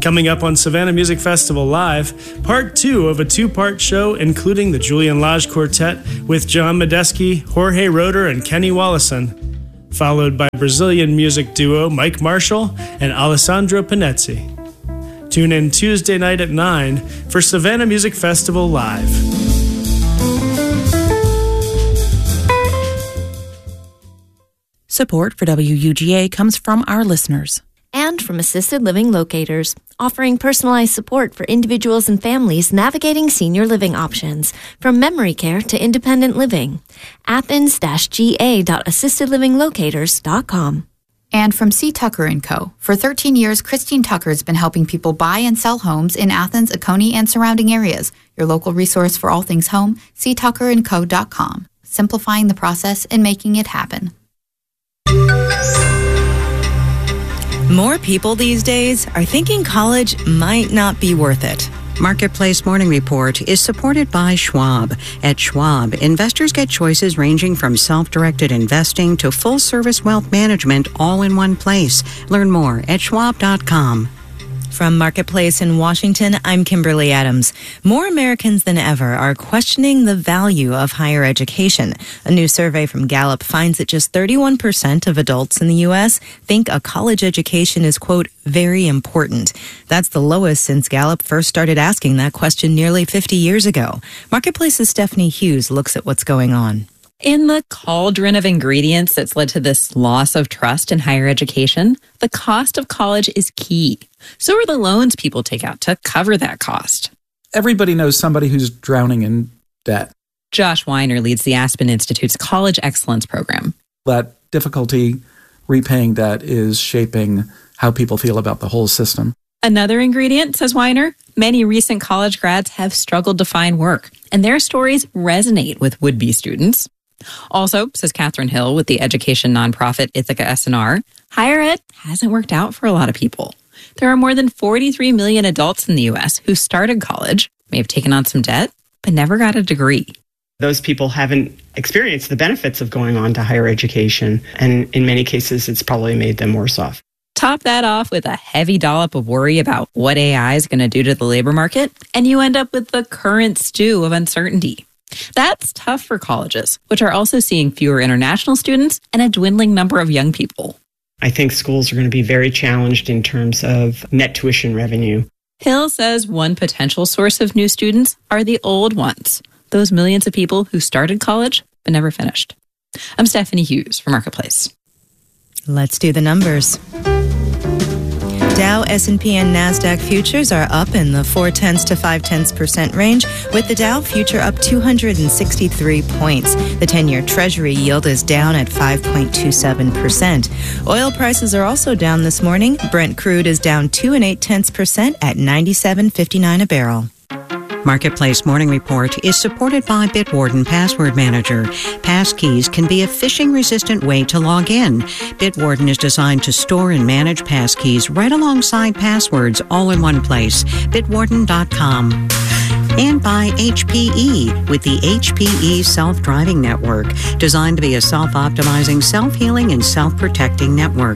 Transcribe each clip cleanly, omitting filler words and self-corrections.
Coming up on Savannah Music Festival Live, part 2 of a 2-part show including the Julian Lage Quartet with John Medeski, Jorge Roeder, and Kenny Wollesen, followed by Brazilian music duo Mike Marshall and Alessandro Panezzi. Tune in Tuesday night at 9 for Savannah Music Festival Live. Support for WUGA comes from our listeners. And from Assisted Living Locators, offering personalized support for individuals and families navigating senior living options, from memory care to independent living. Athens-ga.assistedlivinglocators.com. And from C. Tucker & Co. For 13 years, Christine Tucker's been helping people buy and sell homes in Athens, Oconee, and surrounding areas. Your local resource for all things home, ctuckerandco.com. Simplifying the process and making it happen. More people these days are thinking college might not be worth it. Marketplace Morning Report is supported by Schwab. At Schwab, investors get choices ranging from self-directed investing to full-service wealth management all in one place. Learn more at schwab.com. From Marketplace in Washington, I'm Kimberly Adams. More Americans than ever are questioning the value of higher education. A new survey from Gallup finds that just 31% of adults in the U.S. think a college education is, quote, very important. That's the lowest since Gallup first started asking that question nearly 50 years ago. Marketplace's Stephanie Hughes looks at what's going on. In the cauldron of ingredients that's led to this loss of trust in higher education, the cost of college is key. So are the loans people take out to cover that cost. Everybody knows somebody who's drowning in debt. Josh Weiner leads the Aspen Institute's College Excellence Program. That difficulty repaying debt is shaping how people feel about the whole system. Another ingredient, says Weiner, many recent college grads have struggled to find work, and their stories resonate with would-be students. Also, says Catherine Hill with the education nonprofit Ithaca S&R, higher ed hasn't worked out for a lot of people. There are more than 43 million adults in the U.S. who started college, may have taken on some debt, but never got a degree. Those people haven't experienced the benefits of going on to higher education, and in many cases, it's probably made them worse off. Top that off with a heavy dollop of worry about what AI is going to do to the labor market, and you end up with the current stew of uncertainty. That's tough for colleges, which are also seeing fewer international students and a dwindling number of young people. I think schools are going to be very challenged in terms of net tuition revenue. Hill says one potential source of new students are the old ones, those millions of people who started college but never finished. I'm Stephanie Hughes for Marketplace. Let's do the numbers. Dow, S&P, and NASDAQ futures are up in the 0.4 to 0.5% range, with the Dow future up 263 points. The 10-year Treasury yield is down at 5.27%. Oil prices are also down this morning. Brent crude is down 2.8% at $97.59 a barrel. Marketplace Morning Report is supported by Bitwarden Password Manager. Passkeys can be a phishing-resistant way to log in. Bitwarden is designed to store and manage passkeys right alongside passwords all in one place. Bitwarden.com. And by HPE with the HPE Self-Driving Network, designed to be a self-optimizing, self-healing, and self-protecting network.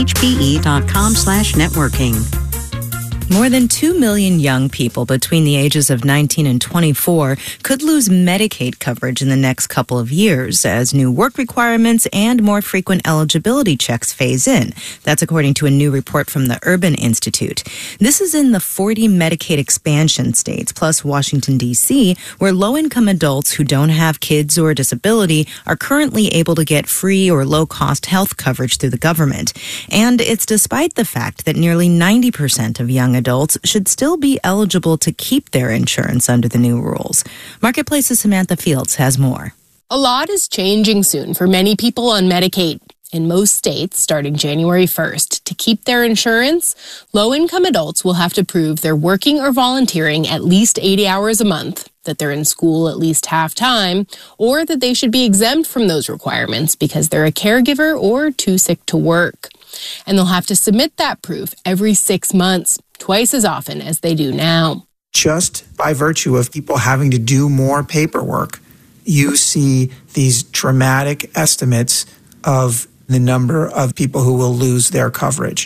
HPE.com/networking. More than 2 million young people between the ages of 19 and 24 could lose Medicaid coverage in the next couple of years as new work requirements and more frequent eligibility checks phase in. That's according to a new report from the Urban Institute. This is in the 40 Medicaid expansion states, plus Washington, D.C., where low-income adults who don't have kids or a disability are currently able to get free or low-cost health coverage through the government. And it's despite the fact that nearly 90% of young adults should still be eligible to keep their insurance under the new rules. Marketplace's Samantha Fields has more. A lot is changing soon for many people on Medicaid. In most states, starting January 1st, to keep their insurance, low-income adults will have to prove they're working or volunteering at least 80 hours a month, that they're in school at least half-time, or that they should be exempt from those requirements because they're a caregiver or too sick to work. And they'll have to submit that proof every 6 months, twice as often as they do now. Just by virtue of people having to do more paperwork, you see these dramatic estimates of the number of people who will lose their coverage.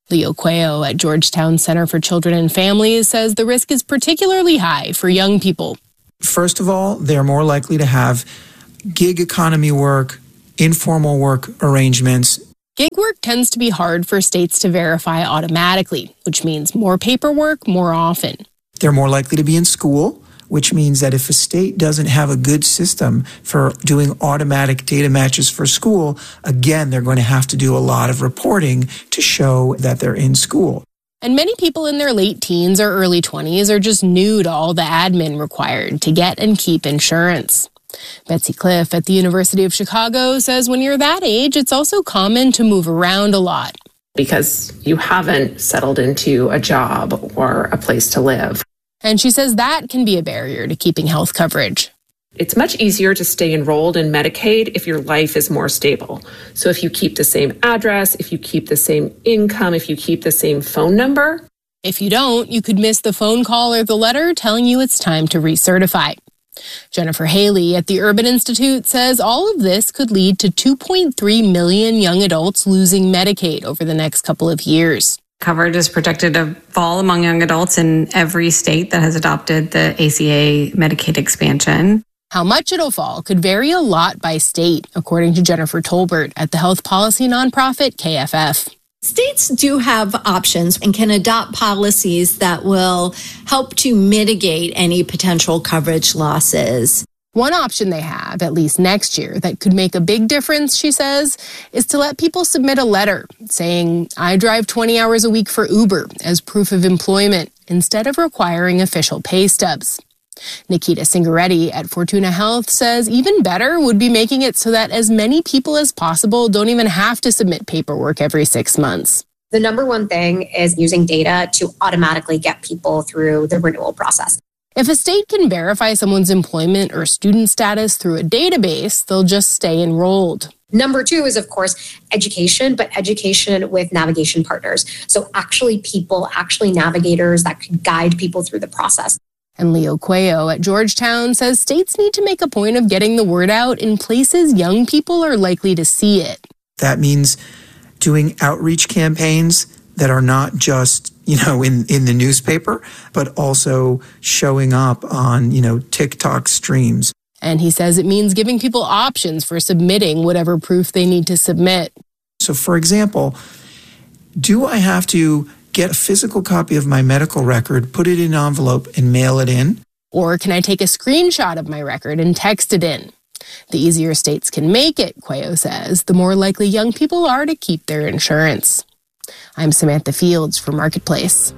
Leo Cuello at Georgetown Center for Children and Families says the risk is particularly high for young people. First of all, they're more likely to have gig economy work, informal work arrangements. Gig work tends to be hard for states to verify automatically, which means more paperwork more often. They're more likely to be in school, which means that if a state doesn't have a good system for doing automatic data matches for school, again, they're going to have to do a lot of reporting to show that they're in school. And many people in their late teens or early 20s are just new to all the admin required to get and keep insurance. Betsy Cliff at the University of Chicago says when you're that age, it's also common to move around a lot. Because you haven't settled into a job or a place to live. And she says that can be a barrier to keeping health coverage. It's much easier to stay enrolled in Medicaid if your life is more stable. So if you keep the same address, if you keep the same income, if you keep the same phone number. If you don't, you could miss the phone call or the letter telling you it's time to recertify. Jennifer Haley at the Urban Institute says all of this could lead to 2.3 million young adults losing Medicaid over the next couple of years. Coverage is projected to fall among young adults in every state that has adopted the ACA Medicaid expansion. How much it'll fall could vary a lot by state, according to Jennifer Tolbert at the health policy nonprofit KFF. States do have options and can adopt policies that will help to mitigate any potential coverage losses. One option they have, at least next year, that could make a big difference, she says, is to let people submit a letter saying, I drive 20 hours a week for Uber as proof of employment, instead of requiring official pay stubs. Nikita Singaretti at Fortuna Health says even better would be making it so that as many people as possible don't even have to submit paperwork every 6 months. The number one thing is using data to automatically get people through the renewal process. If a state can verify someone's employment or student status through a database, they'll just stay enrolled. Number two is, of course, education, but education with navigation partners. So actually navigators that could guide people through the process. And Leo Cuello at Georgetown says states need to make a point of getting the word out in places young people are likely to see it. That means doing outreach campaigns that are not just, in the newspaper, but also showing up on, TikTok streams. And he says it means giving people options for submitting whatever proof they need to submit. So, for example, do I have to get a physical copy of my medical record, put it in an envelope, and mail it in? Or can I take a screenshot of my record and text it in? The easier states can make it, Cuello says, the more likely young people are to keep their insurance. I'm Samantha Fields for Marketplace.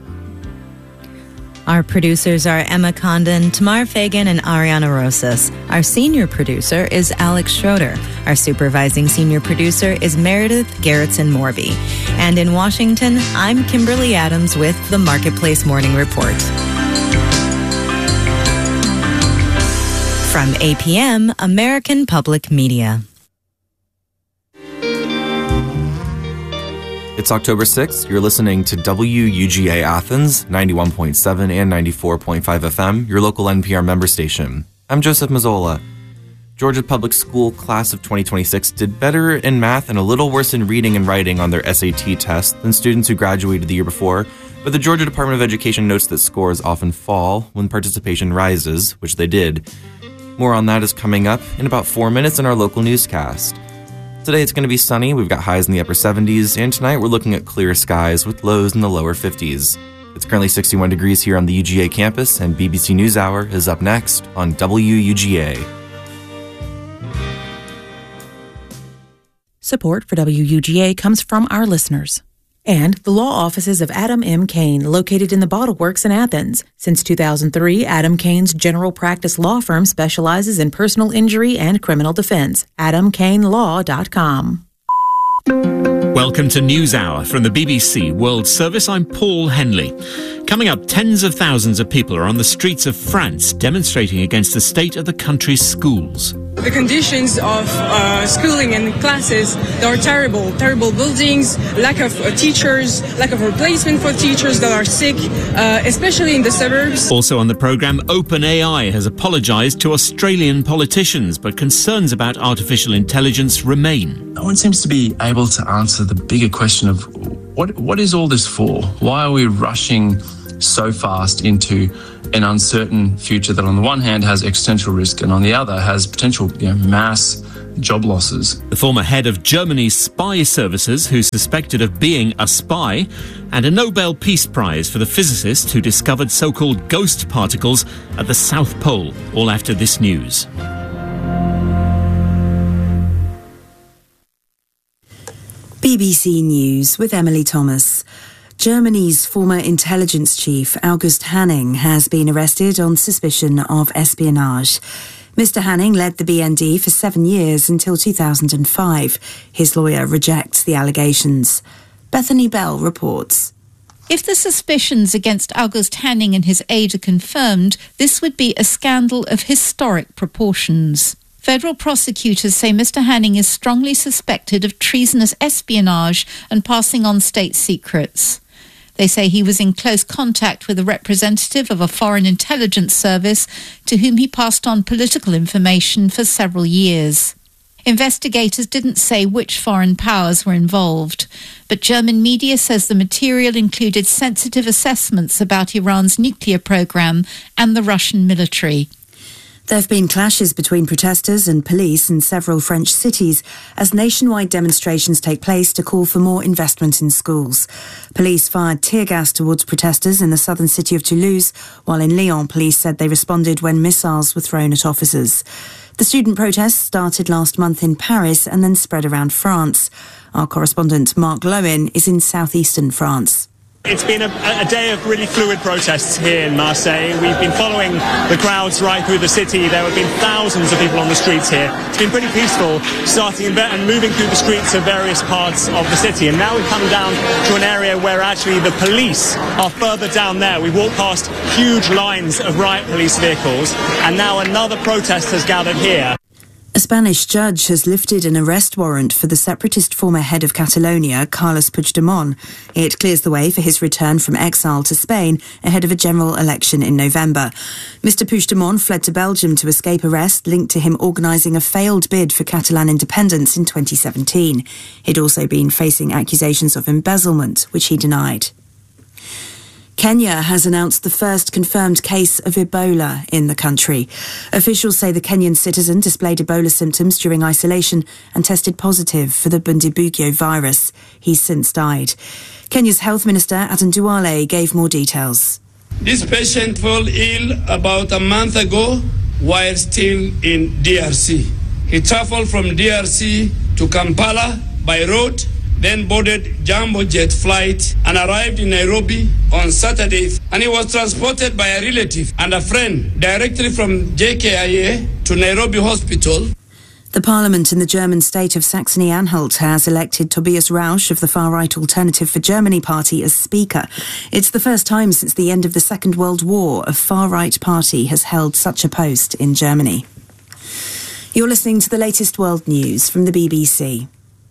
Our producers are Emma Condon, Tamar Fagan, and Ariana Rosas. Our senior producer is Alex Schroeder. Our supervising senior producer is Meredith Gerritsen-Morby. And in Washington, I'm Kimberly Adams with the Marketplace Morning Report. From APM, American Public Media. It's October 6th. You're listening to WUGA Athens, 91.7 and 94.5 FM, your local NPR member station. I'm Joseph Mazzola. Georgia Public School class of 2026 did better in math and a little worse in reading and writing on their SAT test than students who graduated the year before, but the Georgia Department of Education notes that scores often fall when participation rises, which they did. More on that is coming up in about 4 minutes in our local newscast. Today it's going to be sunny, we've got highs in the upper 70s, and tonight we're looking at clear skies with lows in the lower 50s. It's currently 61 degrees here on the UGA campus, and BBC NewsHour is up next on WUGA. Support for WUGA comes from our listeners and the law offices of Adam M. Cain, located in the Bottle Works in Athens. Since 2003, Adam Cain's general practice law firm specializes in personal injury and criminal defense. AdamCainLaw.com. Welcome to NewsHour from the BBC World Service. I'm Paul Henley. Coming up, tens of thousands of people are on the streets of France demonstrating against the state of the country's schools. The conditions of schooling and classes, they are terrible. Terrible buildings, lack of teachers, lack of replacement for teachers that are sick, especially in the suburbs. Also on the programme, OpenAI has apologised to Australian politicians, but concerns about artificial intelligence remain. No one seems to be able to answer the bigger question of what is all this for? Why are we rushing so fast into an uncertain future that on the one hand has existential risk and on the other has potential mass job losses? The former head of Germany's spy services, who's suspected of being a spy, and a Nobel Peace Prize for the physicist who discovered so-called ghost particles at the South Pole, all after this news. BBC News with Emily Thomas. Germany's former intelligence chief, August Hanning, has been arrested on suspicion of espionage. Mr. Hanning led the BND for 7 years until 2005. His lawyer rejects the allegations. Bethany Bell reports. If the suspicions against August Hanning and his aide are confirmed, this would be a scandal of historic proportions. Federal prosecutors say Mr. Hanning is strongly suspected of treasonous espionage and passing on state secrets. They say he was in close contact with a representative of a foreign intelligence service to whom he passed on political information for several years. Investigators didn't say which foreign powers were involved, but German media says the material included sensitive assessments about Iran's nuclear program and the Russian military. There have been clashes between protesters and police in several French cities as nationwide demonstrations take place to call for more investment in schools. Police fired tear gas towards protesters in the southern city of Toulouse, while in Lyon, police said they responded when missiles were thrown at officers. The student protests started last month in Paris and then spread around France. Our correspondent Mark Lowen is in southeastern France. It's been a day of really fluid protests here in Marseille. We've been following the crowds right through the city. There have been thousands of people on the streets here. It's been pretty peaceful, starting and moving through the streets of various parts of the city. And now we've come down to an area where actually the police are further down there. We walked past huge lines of riot police vehicles, and now another protest has gathered here. A Spanish judge has lifted an arrest warrant for the separatist former head of Catalonia, Carles Puigdemont. It clears the way for his return from exile to Spain ahead of a general election in November. Mr. Puigdemont fled to Belgium to escape arrest linked to him organising a failed bid for Catalan independence in 2017. He'd also been facing accusations of embezzlement, which he denied. Kenya has announced the first confirmed case of Ebola in the country. Officials say the Kenyan citizen displayed Ebola symptoms during isolation and tested positive for the Bundibugyo virus. He's since died. Kenya's Health Minister Aden Duale gave more details. This patient fell ill about a month ago while still in DRC. He travelled from DRC to Kampala by road, then boarded Jambo jet flight and arrived in Nairobi on Saturday. And he was transported by a relative and a friend directly from JKIA to Nairobi Hospital. The Parliament in the German state of Saxony-Anhalt has elected Tobias Rausch of the far-right Alternative for Germany party as Speaker. It's the first time since the end of the Second World War a far-right party has held such a post in Germany. You're listening to the latest world news from the BBC.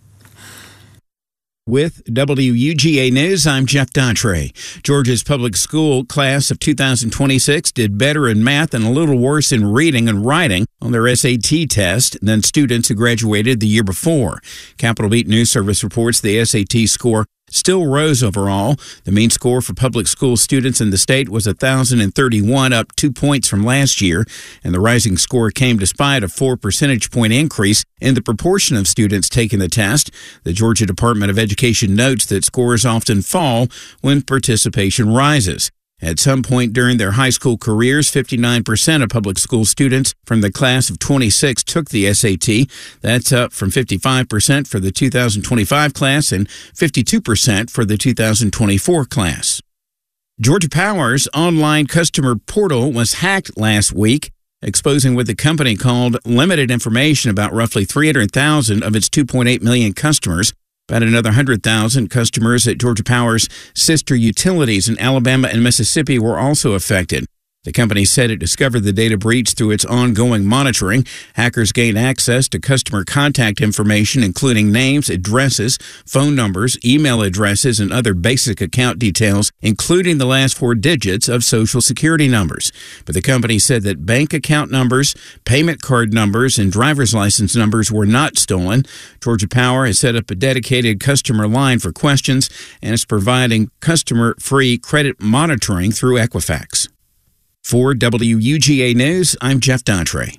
With WUGA News, I'm Jeff Daughtry. Georgia's public school class of 2026 did better in math and a little worse in reading and writing on their SAT test than students who graduated the year before. Capitol Beat News Service reports the SAT score still rose overall. The mean score for public school students in the state was 1,031, up 2 points from last year, and the rising score came despite a 4 percentage point increase in the proportion of students taking the test. The Georgia Department of Education notes that scores often fall when participation rises. At some point during their high school careers, 59% of public school students from the class of 26 took the SAT. That's up from 55% for the 2025 class and 52% for the 2024 class. Georgia Power's online customer portal was hacked last week, exposing what the company called limited information about roughly 300,000 of its 2.8 million customers. About another 100,000 customers at Georgia Power's sister utilities in Alabama and Mississippi were also affected. The company said it discovered the data breach through its ongoing monitoring. Hackers gained access to customer contact information, including names, addresses, phone numbers, email addresses, and other basic account details, including the last 4 digits of Social Security numbers. But the company said that bank account numbers, payment card numbers, and driver's license numbers were not stolen. Georgia Power has set up a dedicated customer line for questions and is providing customer-free credit monitoring through Equifax. For WUGA News, I'm Jeff Daughtry.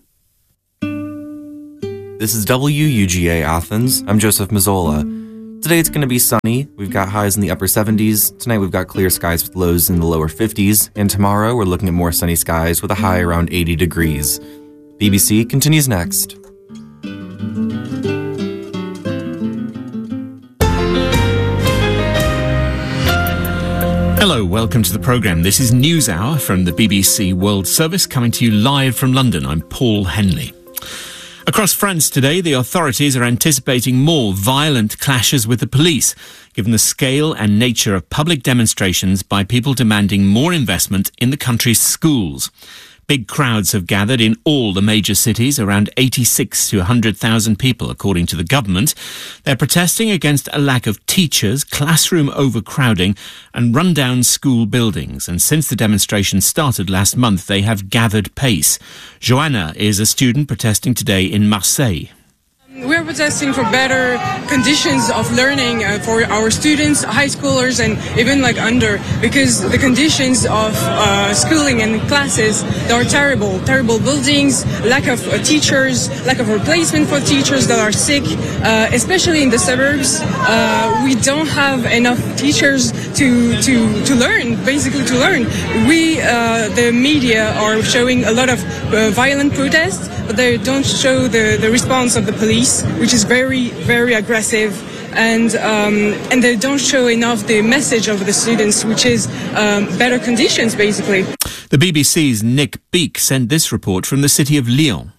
This is WUGA Athens. I'm Joseph Mazzola. Today it's going to be sunny. We've got highs in the upper 70s. Tonight we've got clear skies with lows in the lower 50s. And tomorrow we're looking at more sunny skies with a high around 80 degrees. BBC continues next. Hello, welcome to the programme. This is NewsHour from the BBC World Service, coming to you live from London. I'm Paul Henley. Across France today, the authorities are anticipating more violent clashes with the police, given the scale and nature of public demonstrations by people demanding more investment in the country's schools. Big crowds have gathered in all the major cities, around 86 to 100,000 people, according to the government. They're protesting against a lack of teachers, classroom overcrowding, and run-down school buildings. And since the demonstration started last month, they have gathered pace. Joanna is a student protesting today in Marseille. We're protesting for better conditions of learning for our students, high schoolers, and even under, because the conditions of schooling and classes, they are terrible. Terrible buildings, lack of teachers, lack of replacement for teachers that are sick, especially in the suburbs. We don't have enough teachers to learn, basically to learn. We, the media, are showing a lot of violent protests, but they don't show the response of the police, which is very, very aggressive, and they don't show enough the message of the students, which is better conditions, basically. The BBC's Nick Beak sent this report from the city of Lyon.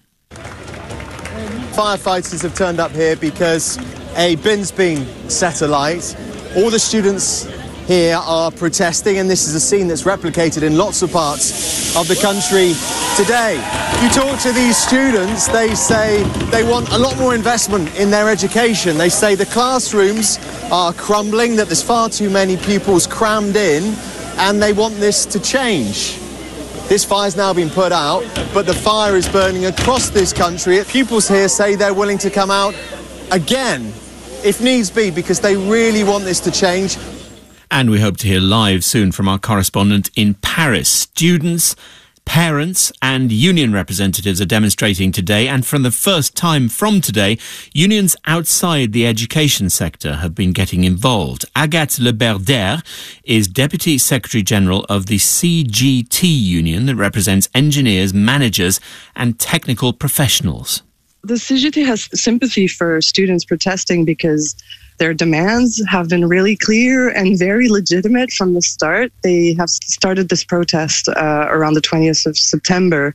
Firefighters have turned up here because a bin's been set alight. All the students here are protesting, and this is a scene that's replicated in lots of parts of the country today. If you talk to these students, they say they want a lot more investment in their education. They say the classrooms are crumbling, that there's far too many pupils crammed in, and they want this to change. This fire's now been put out, but the fire is burning across this country. Pupils here say they're willing to come out again, if needs be, because they really want this to change. And we hope to hear live soon from our correspondent in Paris. Students, parents and union representatives are demonstrating today, and for the first time from today, unions outside the education sector have been getting involved. Agathe Leberder is Deputy Secretary-General of the CGT union that represents engineers, managers and technical professionals. The CGT has sympathy for students protesting because their demands have been really clear and very legitimate from the start. They have started this protest around the 20th of September,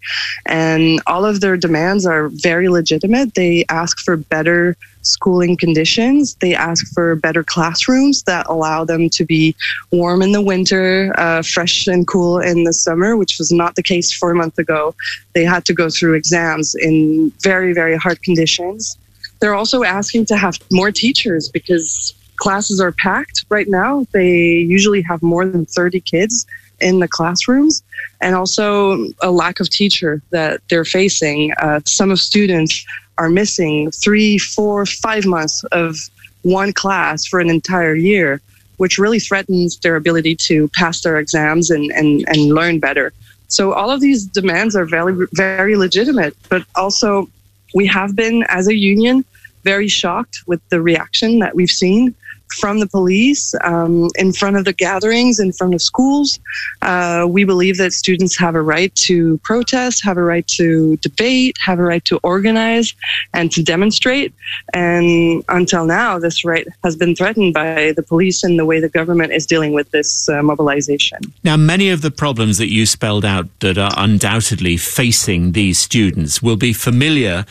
and all of their demands are very legitimate. They ask for better schooling conditions. They ask for better classrooms that allow them to be warm in the winter, fresh and cool in the summer, which was not the case 4 months ago. They had to go through exams in very, very hard conditions. They're also asking to have more teachers because classes are packed right now. They usually have more than 30 kids in the classrooms, and also a lack of teacher that they're facing. Some of students are missing 3, 4, 5 months of one class for an entire year, which really threatens their ability to pass their exams and learn better. So all of these demands are very, very legitimate, but also we have been, as a union, very shocked with the reaction that we've seen from the police in front of the gatherings, in front of schools. We believe that students have a right to protest, have a right to debate, have a right to organize and to demonstrate. And until now, this right has been threatened by the police and the way the government is dealing with this mobilization. Now, many of the problems that you spelled out that are undoubtedly facing these students will be familiar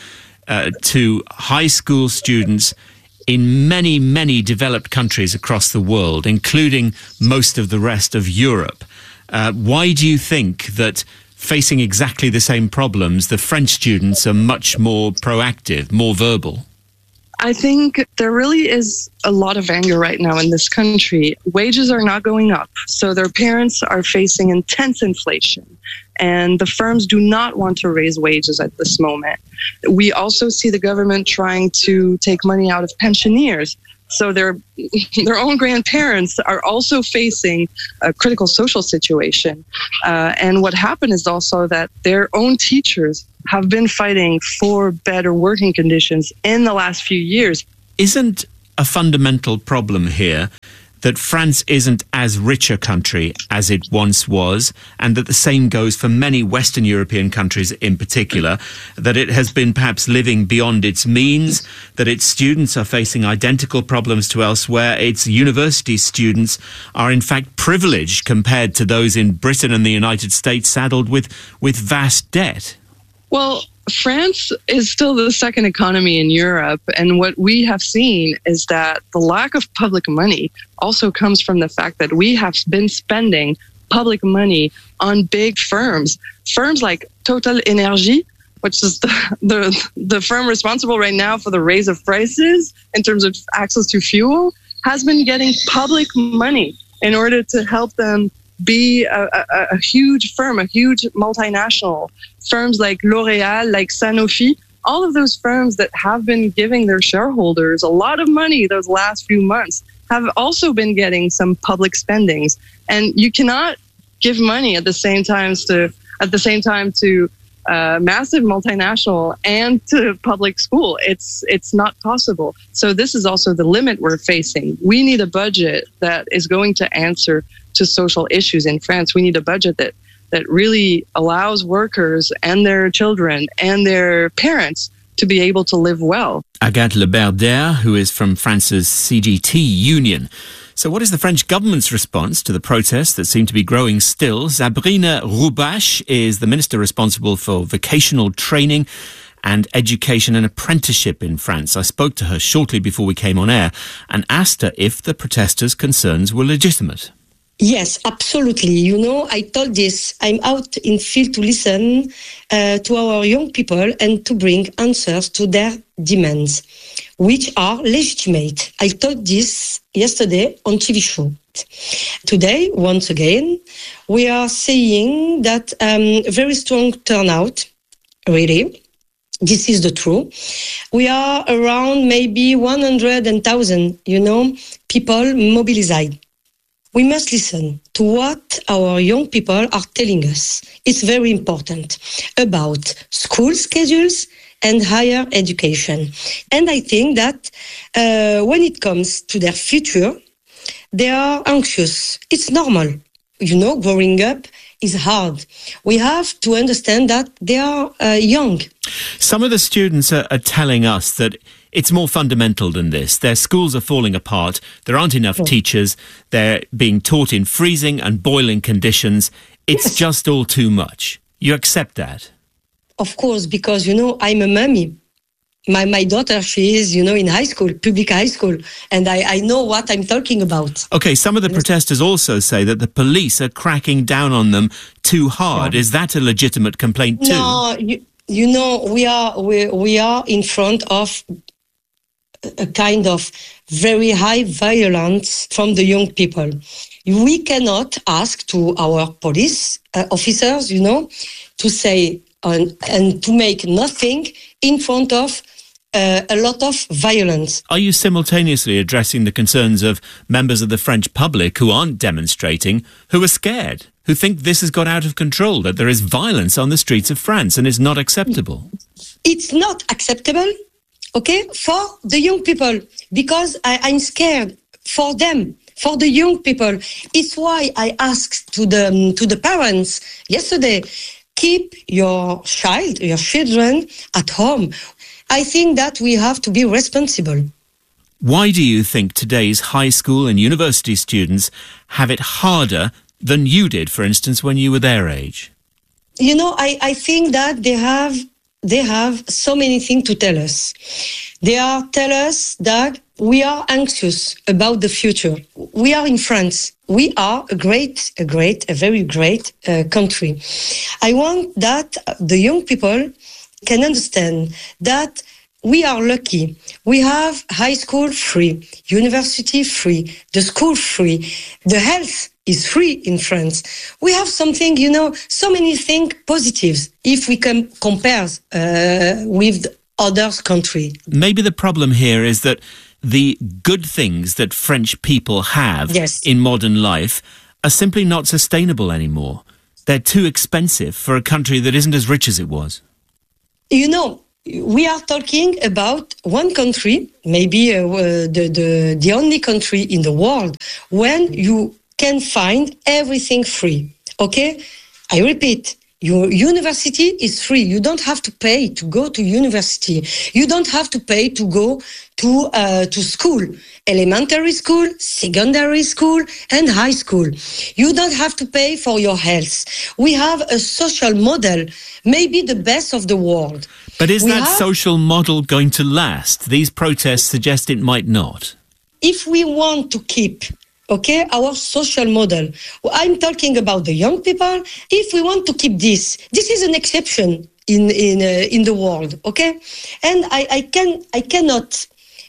to high school students in many, many developed countries across the world, including most of the rest of Europe. Why do you think that facing exactly the same problems, the French students are much more proactive, more verbal? I think there really is a lot of anger right now in this country. Wages are not going up, so their parents are facing intense inflation, and the firms do not want to raise wages at this moment. We also see the government trying to take money out of pensioners. So their own grandparents are also facing a critical social situation. And what happened is also that their own teachers have been fighting for better working conditions in the last few years. Isn't a fundamental problem here that France isn't as rich a country as it once was, and that the same goes for many Western European countries in particular, that it has been perhaps living beyond its means, that its students are facing identical problems to elsewhere, its university students are in fact privileged compared to those in Britain and the United States saddled with vast debt? Well, France is still the second economy in Europe, and what we have seen is that the lack of public money also comes from the fact that we have been spending public money on big firms. Firms like Total Energy, which is the firm responsible right now for the raise of prices in terms of access to fuel, has been getting public money in order to help them be a huge firm, a huge multinational. Firms like L'Oréal, like Sanofi, all of those firms that have been giving their shareholders a lot of money those last few months have also been getting some public spendings. And you cannot give money at the same time to massive multinational and to public school. It's not possible. So this is also the limit we're facing. We need a budget that is going to answer to social issues in France. We need a budget that really allows workers and their children and their parents to be able to live well. Agathe Le Berder, who is from France's CGT union. So what is the French government's response to the protests that seem to be growing still? Sabrina Roubache is the minister responsible for vocational training and education and apprenticeship in France. I spoke to her shortly before we came on air and asked her if the protesters' concerns were legitimate. Yes, absolutely. You know, I told this, I'm out in field to listen to our young people and to bring answers to their demands, which are legitimate. I told this yesterday on TV show. Today, once again, we are seeing that very strong turnout, really. This is the truth. We are around maybe 100,000, people mobilized. We must listen to what our young people are telling us. It's very important about school schedules and higher education. And I think that when it comes to their future, they are anxious. It's normal. Growing up is hard. We have to understand that they are young. Some of the students are telling us that it's more fundamental than this. Their schools are falling apart. There aren't enough teachers. They're being taught in freezing and boiling conditions. It's just all too much. You accept that? Of course, because, I'm a mommy. My daughter, she is, in high school, public high school, and I know what I'm talking about. Okay, some of the protesters also say that the police are cracking down on them too hard. Is that a legitimate complaint too? No, we are in front of a kind of very high violence from the young people. We cannot ask to our police officers, to say and to make nothing in front of a lot of violence. Are you simultaneously addressing the concerns of members of the French public who aren't demonstrating, who are scared, who think this has got out of control, that there is violence on the streets of France and is not acceptable? It's not acceptable. Okay, for the young people, because I'm scared for them, for the young people. It's why I asked to the parents yesterday, keep your children at home. I think that we have to be responsible. Why do you think today's high school and university students have it harder than you did, for instance, when you were their age? I think that they have so many things to tell us. They tell us that we are anxious about the future. We are in France. We are a very great country. I want that the young people can understand that we are lucky. We have high school free, university free, the school free, the health is free in France. We have something, so many things positives if we can compare with other countries. Maybe the problem here is that the good things that French people have in modern life are simply not sustainable anymore. They're too expensive for a country that isn't as rich as it was. We are talking about one country, maybe the only country in the world, when you can find everything free. Okay? I repeat, your university is free. You don't have to pay to go to university. You don't have to pay to go to school, elementary school, secondary school, and high school. You don't have to pay for your health. We have a social model, maybe the best of the world. But is that social model going to last? These protests suggest it might not. If we want to keep our social model. I'm talking about the young people. If we want to keep this is an exception in the world, okay? And I cannot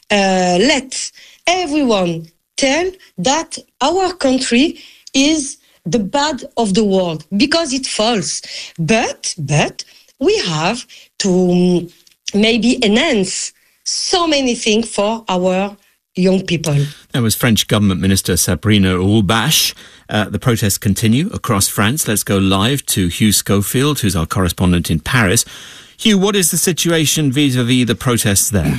let everyone tell that our country is the bad of the world, because it's false. But we have to maybe enhance so many things for our young people. That was French Government Minister Sabrina Oulbach. The protests continue across France. Let's go live to Hugh Schofield, who's our correspondent in Paris. Hugh, what is the situation vis-à-vis the protests there?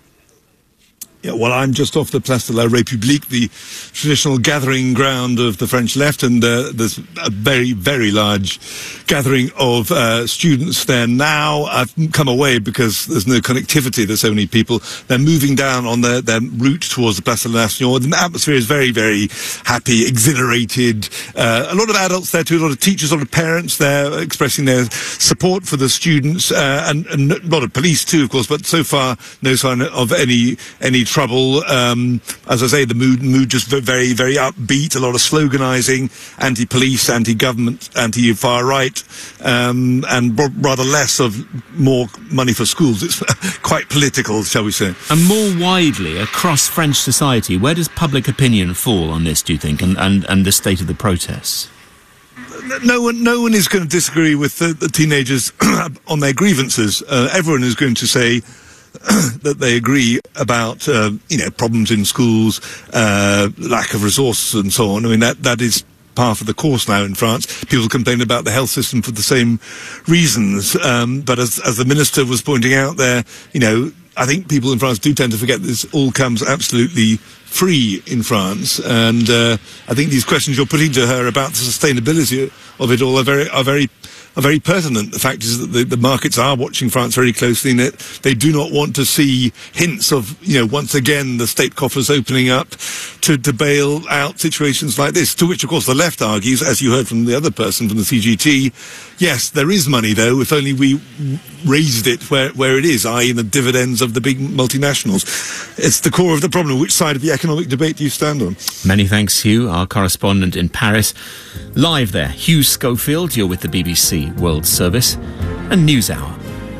Yeah, well, I'm just off the Place de la République, the traditional gathering ground of the French left, and there's a very, very large gathering of students there now. I've come away because there's no connectivity. There's so many people. They're moving down on their route towards the Place de la Nation. The atmosphere is very, very happy, exhilarated. A lot of adults there too, a lot of teachers, a lot of parents there expressing their support for the students, and a lot of police too, of course, but so far no sign of any trouble. As I say, the mood just very, very upbeat. A lot of sloganizing, anti-police, anti-government, anti-far right, and rather less of more money for schools. It's quite political, shall we say. And more widely across French society, where does public opinion fall on this, do you think, and the state of the protests? No one is going to disagree with the teenagers on their grievances. Everyone is going to say that they agree about problems in schools, lack of resources and so on. I mean, that is par for the course now in France. People complain about the health system for the same reasons. But as the minister was pointing out there, I think people in France do tend to forget this all comes absolutely free in France. And I think these questions you're putting to her about the sustainability of it all are very pertinent. The fact is that the markets are watching France very closely, and they do not want to see hints of, once again, the state coffers opening up to bail out situations like this, to which, of course, the left argues, as you heard from the other person from the CGT, yes, there is money, though, if only we raised it where it is, i.e. in the dividends of the big multinationals. It's the core of the problem. Which side of the economic debate do you stand on? Many thanks, Hugh, our correspondent in Paris. Live there, Hugh Schofield, you're with the BBC World Service and NewsHour.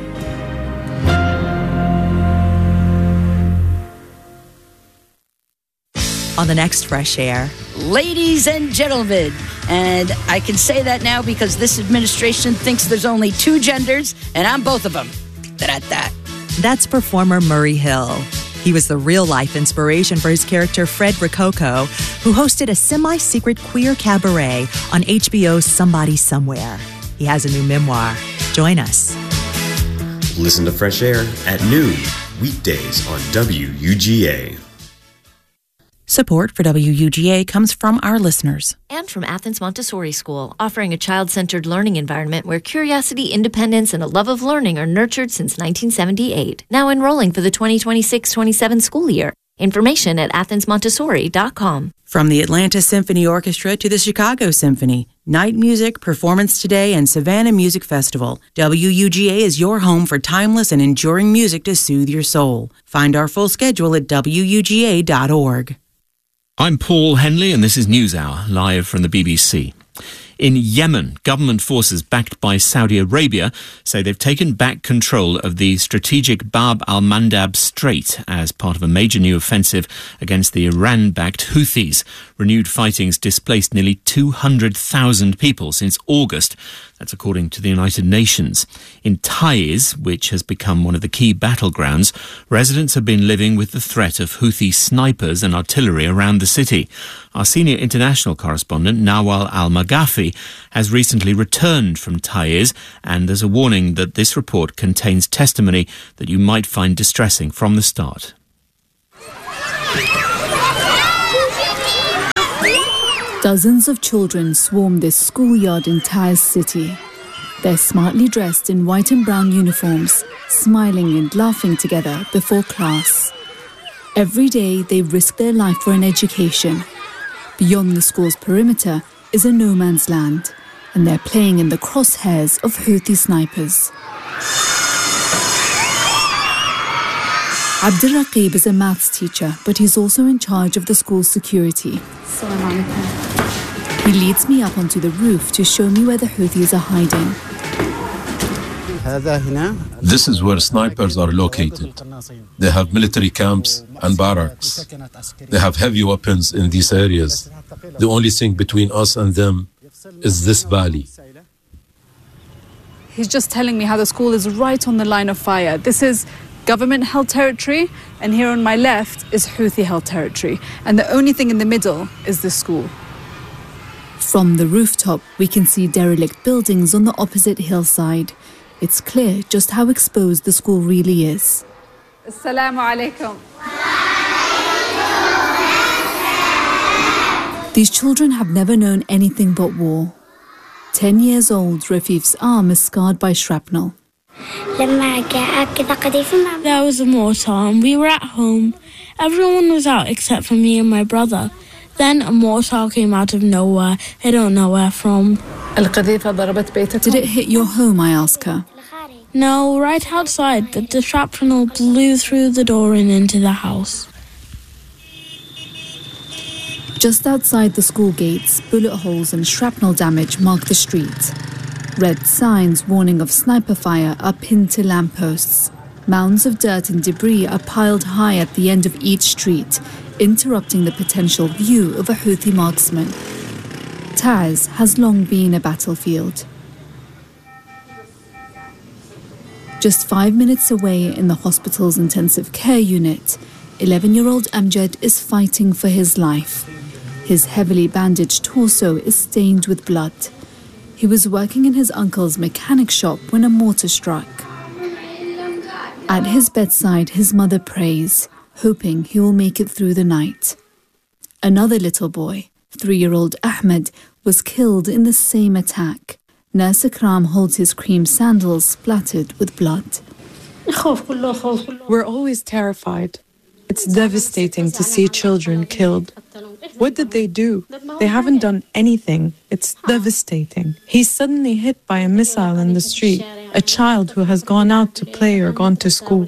On the next Fresh Air. Ladies and gentlemen, and I can say that now because this administration thinks there's only two genders, and I'm both of them. That's performer Murray Hill. He was the real-life inspiration for his character Fred Rococo, who hosted a semi-secret queer cabaret on HBO's Somebody Somewhere. He has a new memoir. Join us. Listen to Fresh Air at noon, weekdays on WUGA. Support for WUGA comes from our listeners. And from Athens Montessori School, offering a child-centered learning environment where curiosity, independence, and a love of learning are nurtured since 1978. Now enrolling for the 2026-27 school year. Information at athensmontessori.com. From the Atlanta Symphony Orchestra to the Chicago Symphony, Night Music, Performance Today, and Savannah Music Festival, WUGA is your home for timeless and enduring music to soothe your soul. Find our full schedule at WUGA.org. I'm Paul Henley, and this is NewsHour, live from the BBC. In Yemen, government forces backed by Saudi Arabia say they've taken back control of the strategic Bab al-Mandab Strait as part of a major new offensive against the Iran-backed Houthis. Renewed fightings displaced nearly 200,000 people since August. That's according to the United Nations. In Taiz, which has become one of the key battlegrounds, residents have been living with the threat of Houthi snipers and artillery around the city. Our senior international correspondent, Nawal Al-Maghafi, has recently returned from Taiz, and there's a warning that this report contains testimony that you might find distressing from the start. Dozens of children swarm this schoolyard in Taiz city. They're smartly dressed in white and brown uniforms, smiling and laughing together before class. Every day they risk their life for an education. Beyond the school's perimeter is a no man's land, and they're playing in the crosshairs of Houthi snipers. Abdurraqib is a maths teacher, but he's also in charge of the school's security. He leads me up onto the roof to show me where the Houthis are hiding. This is where snipers are located. They have military camps and barracks. They have heavy weapons in these areas. The only thing between us and them is this valley. He's just telling me how the school is right on the line of fire. This is government-held territory, and here on my left is Houthi-held territory. And the only thing in the middle is the school. From the rooftop, we can see derelict buildings on the opposite hillside. It's clear just how exposed the school really is. Assalamu alaikum. These children have never known anything but war. 10 years old, Rafif's arm is scarred by shrapnel. There was a mortar and we were at home. Everyone was out except for me and my brother. Then a mortar came out of nowhere. I don't know where from. Did it hit your home, I ask her. No, right outside, but the shrapnel blew through the door and into the house. Just outside the school gates, bullet holes and shrapnel damage mark the street. Red signs warning of sniper fire are pinned to lampposts. Mounds of dirt and debris are piled high at the end of each street, interrupting the potential view of a Houthi marksman. Taiz has long been a battlefield. Just 5 minutes away in the hospital's intensive care unit, 11-year-old Amjad is fighting for his life. His heavily bandaged torso is stained with blood. He was working in his uncle's mechanic shop when a mortar struck. At his bedside, his mother prays, hoping he will make it through the night. Another little boy, 3-year-old Ahmed, was killed in the same attack. Nurse Akram holds his cream sandals splattered with blood. We're always terrified. It's devastating to see children killed. What did they do? They haven't done anything. It's devastating. He's suddenly hit by a missile in the street, a child who has gone out to play or gone to school.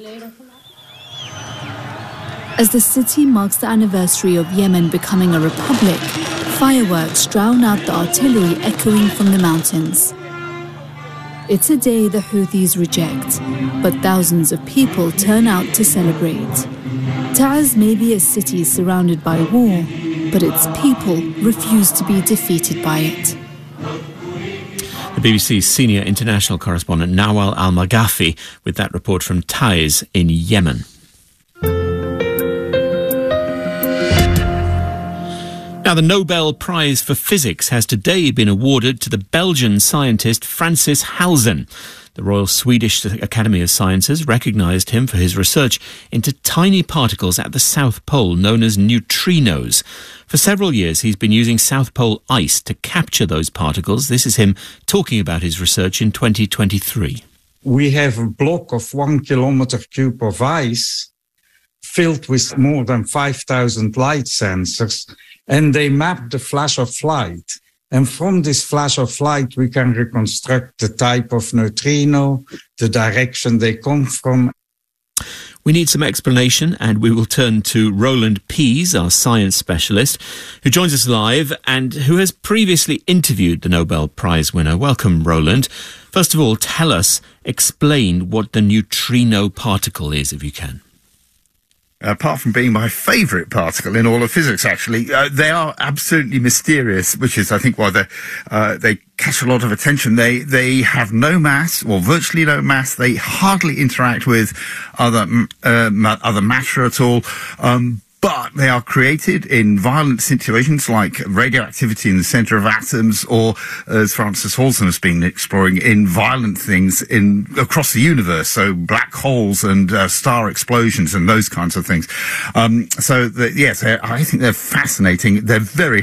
As the city marks the anniversary of Yemen becoming a republic, fireworks drown out the artillery echoing from the mountains. It's a day the Houthis reject, but thousands of people turn out to celebrate. Taiz may be a city surrounded by war, but its people refuse to be defeated by it. The BBC's senior international correspondent Nawal Al-Maghafi with that report from Taiz in Yemen. Now, the Nobel Prize for Physics has today been awarded to the Belgian scientist Francis Halzen. The Royal Swedish Academy of Sciences recognised him for his research into tiny particles at the South Pole known as neutrinos. For several years, he's been using South Pole ice to capture those particles. This is him talking about his research in 2023. We have a block of 1 kilometer cube of ice filled with more than 5,000 light sensors. And they mapped the flash of light. And from this flash of light, we can reconstruct the type of neutrino, the direction they come from. We need some explanation, and we will turn to Roland Pease, our science specialist, who joins us live and who has previously interviewed the Nobel Prize winner. Welcome, Roland. First of all, explain what the neutrino particle is, if you can. Apart from being my favourite particle in all of physics, actually, they are absolutely mysterious, which is, I think, why they catch a lot of attention. They have no mass, or virtually no mass. They hardly interact with other matter at all. But they are created in violent situations like radioactivity in the centre of atoms, or, as Francis Halston has been exploring, in violent things across the universe, so black holes and star explosions and those kinds of things. Yes, I think they're fascinating. They're very